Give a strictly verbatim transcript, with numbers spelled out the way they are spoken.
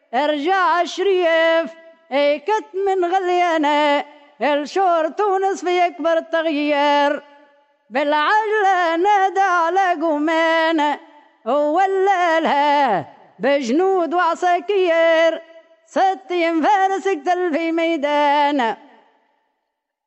ارجع شريف ايكت من غليانة الشور تونس في اكبر تغيير بالعجلة نادى على قومانة وولالها بجنود وعساكير ست فارس اقتل في ميدانه